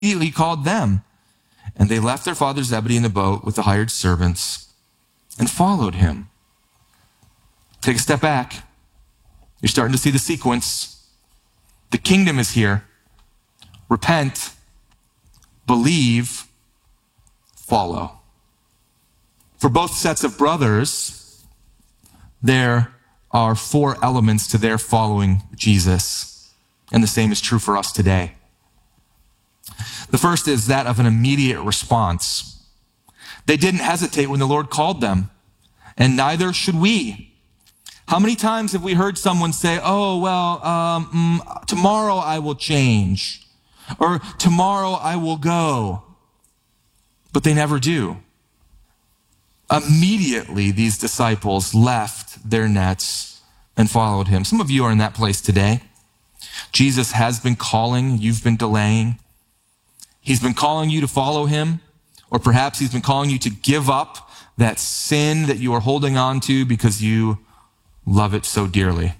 immediately called them. And they left their father Zebedee in the boat with the hired servants and followed him. Take a step back. You're starting to see the sequence. The kingdom is here. Repent, believe, follow. For both sets of brothers, there are 4 elements to their following Jesus. And the same is true for us today. The first is that of an immediate response. They didn't hesitate when the Lord called them, and neither should we. How many times have we heard someone say, tomorrow I will change, or tomorrow I will go, but they never do. Immediately, these disciples left their nets and followed him. Some of you are in that place today. Jesus has been calling, you've been delaying. He's been calling you to follow him, or perhaps he's been calling you to give up that sin that you are holding on to because you love it so dearly.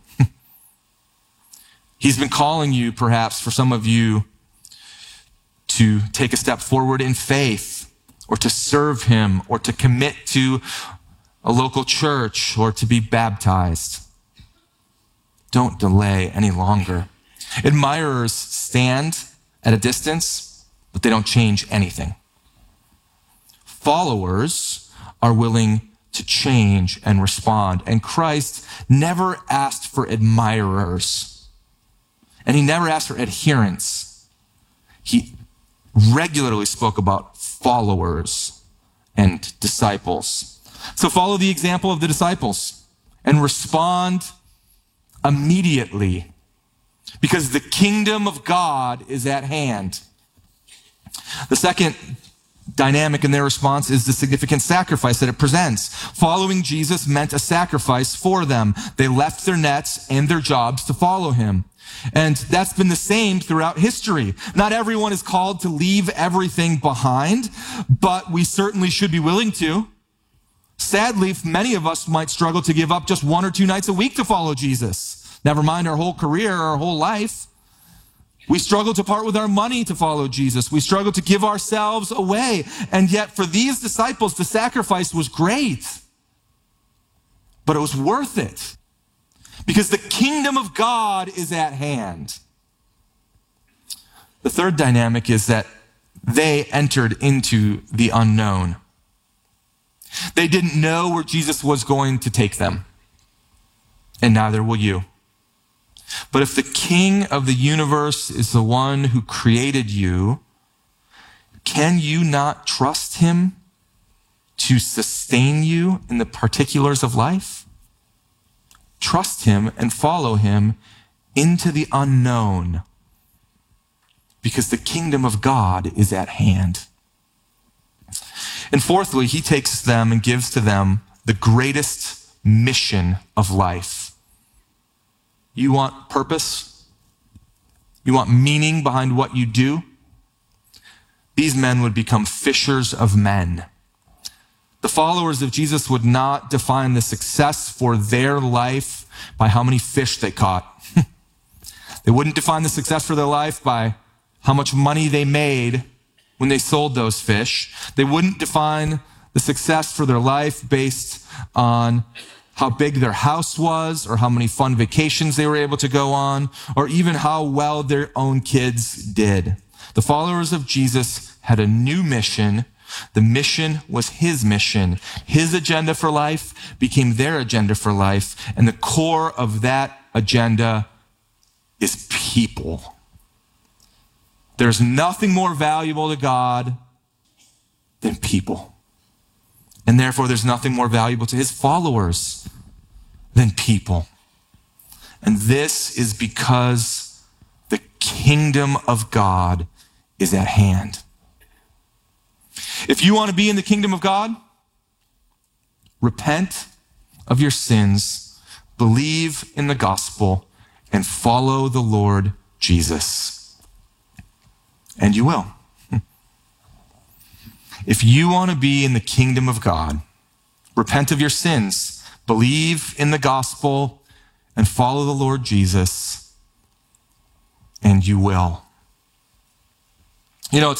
He's been calling you, perhaps for some of you, to take a step forward in faith, or to serve him, or to commit to a local church, or to be baptized. Don't delay any longer. Admirers stand at a distance, but they don't change anything. Followers are willing to change and respond. And Christ never asked for admirers. And he never asked for adherents. He regularly spoke about followers and disciples. So follow the example of the disciples and respond immediately, because the kingdom of God is at hand. The second dynamic in their response is the significant sacrifice that it presents. Following Jesus meant a sacrifice for them. They left their nets and their jobs to follow him. And that's been the same throughout history. Not everyone is called to leave everything behind, but we certainly should be willing to. Sadly, many of us might struggle to give up just 1 or 2 nights a week to follow Jesus. Never mind our whole career, our whole life. We struggle to part with our money to follow Jesus. We struggle to give ourselves away. And yet for these disciples, the sacrifice was great. But it was worth it, because the kingdom of God is at hand. The third dynamic is that they entered into the unknown. They didn't know where Jesus was going to take them, and neither will you. But if the King of the universe is the one who created you, can you not trust him to sustain you in the particulars of life? Trust him and follow him into the unknown, because the kingdom of God is at hand. And fourthly, he takes them and gives to them the greatest mission of life. You want purpose? You want meaning behind what you do? These men would become fishers of men. The followers of Jesus would not define the success for their life by how many fish they caught. They wouldn't define the success for their life by how much money they made when they sold those fish. They wouldn't define the success for their life based on how big their house was, or how many fun vacations they were able to go on, or even how well their own kids did. The followers of Jesus had a new mission. The mission was his mission. His agenda for life became their agenda for life, and the core of that agenda is people. There's nothing more valuable to God than people. And therefore, there's nothing more valuable to his followers than people. And this is because the kingdom of God is at hand. If you want to be in the kingdom of God, repent of your sins, believe in the gospel, and follow the Lord Jesus. And you will. If you want to be in the kingdom of God, repent of your sins, believe in the gospel, and follow the Lord Jesus, and you will. You know,